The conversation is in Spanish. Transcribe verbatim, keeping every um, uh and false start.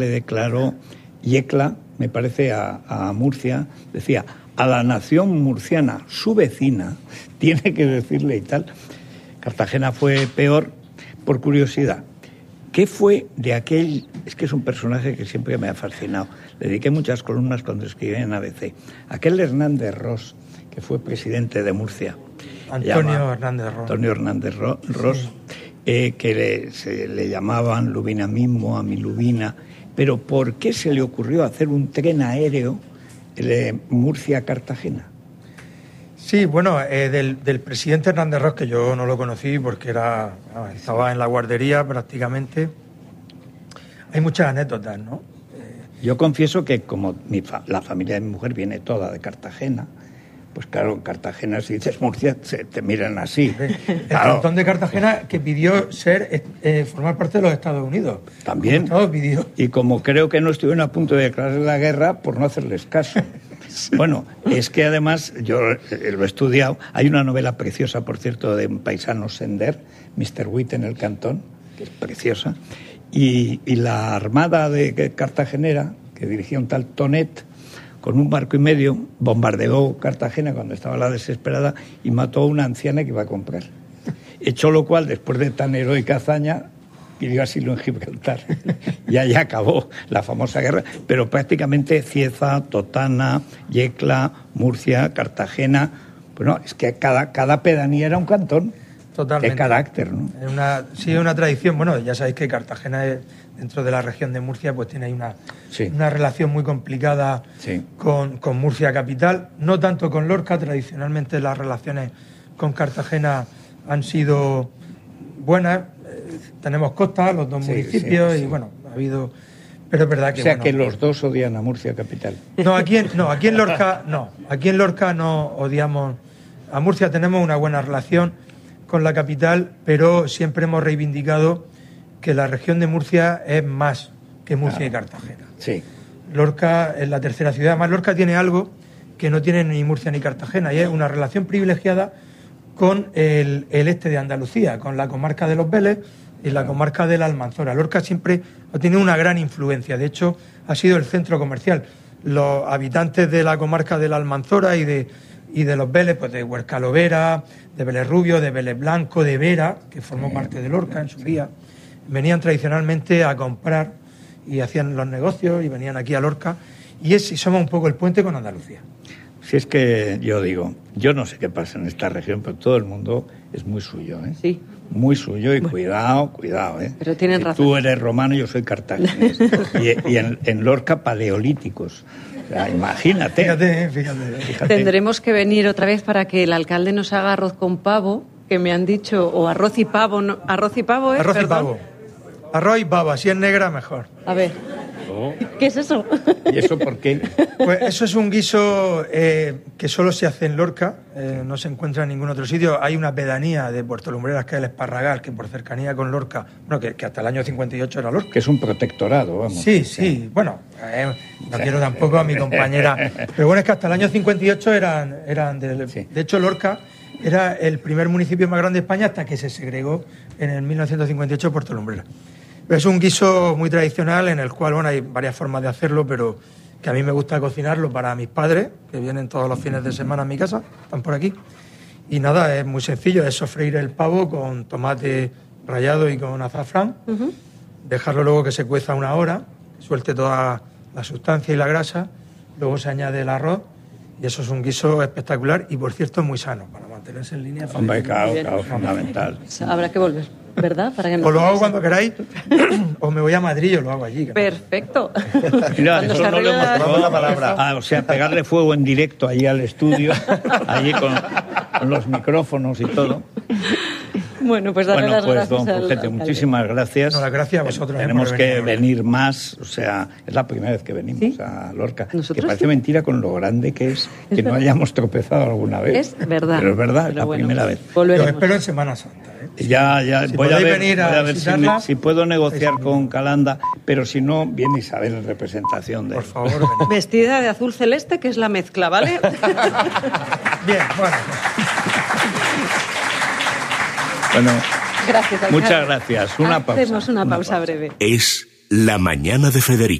Le declaró Yecla, me parece, a, a Murcia, decía, a la nación murciana, su vecina, tiene que decirle y tal. Cartagena fue peor. Por curiosidad, ¿qué fue de aquel? Es que es un personaje que siempre me ha fascinado. Le dediqué muchas columnas cuando escribí en A B C. Aquel Hernández Ros, que fue presidente de Murcia. Antonio Hernández Ros. Antonio Hernández Ros, sí. eh, que le, se le llamaban lubinamismo, amilubina. Pero ¿por qué se le ocurrió hacer un tren aéreo de Murcia-Cartagena? Sí, bueno, eh, del, del presidente Hernández Ros, que yo no lo conocí porque era estaba en la guardería prácticamente, hay muchas anécdotas, ¿no? Eh, yo confieso que como mi fa- la familia de mi mujer viene toda de Cartagena, pues claro, en Cartagena si dices Murcia se te miran así. El claro. cantón de Cartagena que pidió ser eh, formar parte de los Estados Unidos. También. Pidió. Y como creo que no estuvieron a punto de declarar la guerra por no hacerles caso. Bueno, es que además, yo lo he estudiado, hay una novela preciosa, por cierto, de un paisano Sender, mister Witt en el Cantón, que es preciosa, y, y la armada de cartagenera, que dirigía un tal Tonet, con un barco y medio, bombardeó Cartagena cuando estaba la desesperada y mató a una anciana que iba a comprar. Hecho lo cual, después de tan heroica hazaña, pidió asilo en Gibraltar. Y ahí acabó la famosa guerra. Pero prácticamente Cieza, Totana, Yecla, Murcia, Cartagena... Bueno, es que cada, cada pedanía era un cantón. Totalmente. Qué carácter, ¿no? Es una, sí, es una tradición. Bueno, ya sabéis que Cartagena, es, dentro de la región de Murcia, pues tiene ahí una, sí. una relación muy complicada sí. con, con Murcia capital. No tanto con Lorca. Tradicionalmente las relaciones con Cartagena han sido buenas. Tenemos costa, los dos sí, municipios, sí, sí. y bueno, ha habido... Pero es verdad que... O sea, bueno, que los dos odian a Murcia capital. No, aquí en, no, aquí en Lorca no. Aquí en Lorca no odiamos... A Murcia tenemos una buena relación con la capital, pero siempre hemos reivindicado que la región de Murcia es más que Murcia ah, y Cartagena. Sí. Lorca es la tercera ciudad. Además, Lorca tiene algo que no tiene ni Murcia ni Cartagena, y es una relación privilegiada con el, el este de Andalucía, con la comarca de Los Vélez y la comarca de la Almanzora. Lorca siempre ha tenido una gran influencia, de hecho ha sido el centro comercial. Los habitantes de la comarca de la Almanzora y de, y de Los Vélez, pues de Huercalovera, de Vélez Rubio, de Vélez Blanco, de Vera, que formó sí, parte de Lorca en su día, venían tradicionalmente a comprar y hacían los negocios y venían aquí a Lorca, y es, y somos un poco el puente con Andalucía. Si es que yo digo, yo no sé qué pasa en esta región, pero todo el mundo es muy suyo, ¿eh? Sí. Muy suyo y bueno, cuidado, cuidado, ¿eh? Pero tienen si razón. Tú eres romano, yo soy cartaginés. y, y en, en Lorca, paleolíticos. O sea, imagínate. Fíjate, fíjate, fíjate. Tendremos que venir otra vez para que el alcalde nos haga arroz con pavo, que me han dicho, o arroz y pavo. No, arroz y pavo, ¿eh? Arroz Perdón. y pavo. Arroz y pavo, si es negra, mejor. A ver. Oh. ¿Qué es eso? ¿Y eso por qué? Pues eso es un guiso eh, que solo se hace en Lorca, eh, no se encuentra en ningún otro sitio. Hay una pedanía de Puerto Lumbreras, que es el Esparragal, que por cercanía con Lorca, bueno, que, que hasta el año cincuenta y ocho era Lorca. Que es un protectorado, vamos. Sí, sí, bueno, eh, no quiero tampoco a mi compañera, pero bueno, es que hasta el año cincuenta y ocho eran, eran de, sí. de hecho Lorca era el primer municipio más grande de España hasta que se segregó en el mil novecientos cincuenta y ocho Puerto Lumbreras. Es un guiso muy tradicional en el cual, bueno, hay varias formas de hacerlo, pero que a mí me gusta cocinarlo para mis padres, que vienen todos los fines de semana a mi casa, están por aquí. Y nada, es muy sencillo, es sofreír el pavo con tomate rallado y con azafrán, uh-huh. dejarlo luego que se cueza una hora, suelte toda la sustancia y la grasa, luego se añade el arroz, y eso es un guiso espectacular y, por cierto, muy sano, para mantenerse en línea. Hombre, claro, claro, fundamental. Habrá que volver, ¿verdad? Para que no o lo hago cuando queráis, o me voy a Madrid o lo hago allí. Perfecto. Mira, eso no le hemos tomado la palabra. Ah, o sea, pegarle fuego en directo allí al estudio, allí con, con los micrófonos y todo. Bueno, pues darle bueno, las pues, gracias don Pujete, muchísimas gracias. No, las gracias a vosotros. Tenemos que venir, venir más, o sea, es la primera vez que venimos ¿Sí? a Lorca. Que parece sí? mentira con lo grande que es, es que verdad. no hayamos tropezado alguna vez. Es verdad. Pero es verdad, Pero la bueno, primera vez. Yo espero en Semana Santa. ¿eh? Ya, ya, si voy, a ver, venir a voy a ver si, me, si puedo negociar sí, con Calanda, pero si no, viene Isabel en representación de Por él. favor, venid. Vestida de azul celeste, que es la mezcla, ¿vale? Bien, bueno. Bueno, gracias, alcalde. Muchas gracias. Una pausa. Hacemos una pausa una pausa. breve. Es La mañana de Federico.